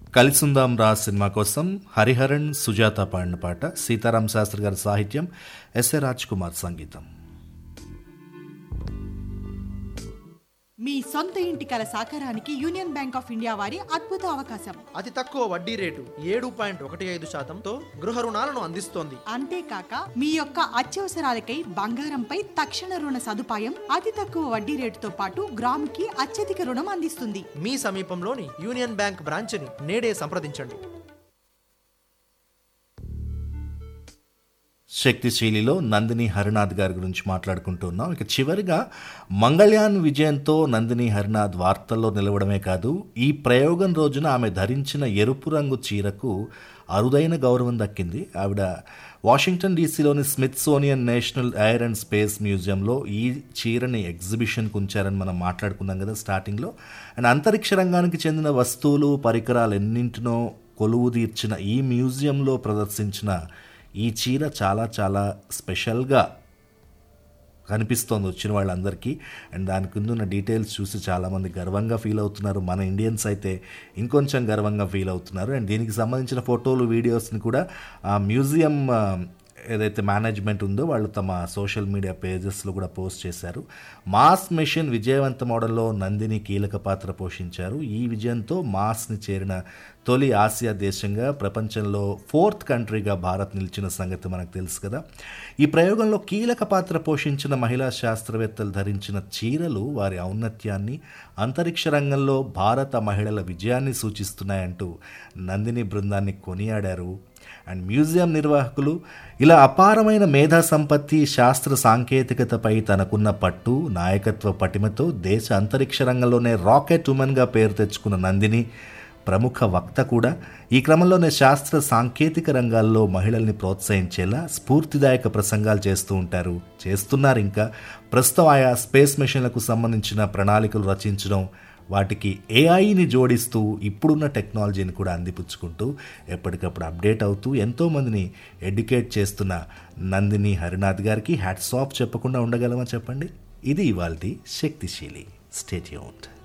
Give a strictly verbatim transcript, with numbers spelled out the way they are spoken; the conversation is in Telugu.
కలిసుందాం రా సినిమా కోసం హరిహరన్ సుజాత పాడిన పాట, సీతారాం శాస్త్రి గారి సాహిత్యం, ఎస్ఏ రాజ్ కుమార్ సంగీతం. మీ సొంత ఇంటి కల సాకారానికి యూనియన్ బ్యాంక్ ఆఫ్ ఇండియా వారి అద్భుత అవకాశం. అతి తక్కువ వడ్డీ రేటు ఏడు పాయింట్ ఒకటి ఐదు శాతంతో గృహ రుణాలను అందిస్తోంది. అంతేకాక మీ యొక్క అత్యవసరాలకై బంగారంపై తక్షణ రుణ సదుపాయం, అతి తక్కువ వడ్డీ రేటుతో పాటు గ్రాముకి అత్యధిక రుణం అందిస్తుంది. మీ సమీపంలోని యూనియన్ బ్యాంక్ బ్రాంచ్ని నేడే సంప్రదించండి. శక్తిశీలిలో నందిని హరినాథ్ గారి గురించి మాట్లాడుకుంటున్నాం. ఇక చివరిగా మంగళయాన్ విజయంతో నందిని హరినాథ్ వార్తల్లో నిలవడమే కాదు, ఈ ప్రయోగం రోజున ఆమె ధరించిన ఎరుపు రంగు చీరకు అరుదైన గౌరవం దక్కింది. ఆవిడ Washington డీసీలోని Smithsonian national air and space మ్యూజియంలో ఈ చీరని ఎగ్జిబిషన్కి ఉంచారని మనం మాట్లాడుకున్నాం కదా స్టార్టింగ్లో. అండ్ అంతరిక్ష రంగానికి చెందిన వస్తువులు, పరికరాలు ఎన్నింటినో కొలువు తీర్చిన ఈ మ్యూజియంలో ప్రదర్శించిన ఈ చీర చాలా చాలా స్పెషల్గా కనిపిస్తోంది వచ్చిన వాళ్ళందరికీ. అండ్ దాని కింద ఉన్న డీటెయిల్స్ చూసి చాలామంది గర్వంగా ఫీల్ అవుతున్నారు. మన ఇండియన్స్ అయితే ఇంకొంచెం గర్వంగా ఫీల్ అవుతున్నారు. అండ్ దీనికి సంబంధించిన ఫోటోలు, వీడియోస్ని కూడా ఆ మ్యూజియం ఏదైతే మేనేజ్మెంట్ ఉందో వాళ్ళు తమ సోషల్ మీడియా పేజెస్లో కూడా పోస్ట్ చేశారు. మాస్ మిషన్ విజయవంత మోడల్లో నందిని కీలక పాత్ర పోషించారు. ఈ విజయంతో మాస్ని చేరిన తొలి ఆసియా దేశంగా, ప్రపంచంలో ఫోర్త్ కంట్రీగా భారత్ నిలిచిన సంగతి మనకు తెలుసు కదా. ఈ ప్రయోగంలో కీలక పాత్ర పోషించిన మహిళా శాస్త్రవేత్తలు ధరించిన చీరలు వారి ఔన్నత్యాన్ని, అంతరిక్ష రంగంలో భారత మహిళల విజయాన్ని సూచిస్తున్నాయంటూ నందిని బృందాన్ని కొనియాడారు. అండ్ మ్యూజియం నిర్వాహకులు ఇలా అపారమైన మేధా సంపత్తి, శాస్త్ర సాంకేతికతపై తనకున్న పట్టు, నాయకత్వ పటిమతో దేశ అంతరిక్ష రంగంలోనే రాకెట్ ఉమెన్గా పేరు తెచ్చుకున్న నందిని ప్రముఖ వక్త కూడా. ఈ క్రమంలోనే శాస్త్ర సాంకేతిక రంగాల్లో మహిళల్ని ప్రోత్సహించేలా స్ఫూర్తిదాయక ప్రసంగాలు చేస్తూ ఉంటారు, చేస్తున్నారు. ఇంకా ప్రస్తుతం ఆయా స్పేస్ మిషన్లకు సంబంధించిన ప్రణాళికలు రచించడం, వాటికి ఏఐని జోడిస్తూ ఇప్పుడున్న టెక్నాలజీని కూడా అందిపుచ్చుకుంటూ ఎప్పటికప్పుడు అప్డేట్ అవుతూ ఎంతోమందిని ఎడ్యుకేట్ చేస్తున్న నందిని హరినాథ్ గారికి హ్యాట్స్ ఆఫ్ చెప్పకుండా ఉండగలమా చెప్పండి. ఇది ఇవాల్టి శక్తిశీలి. Stay tuned.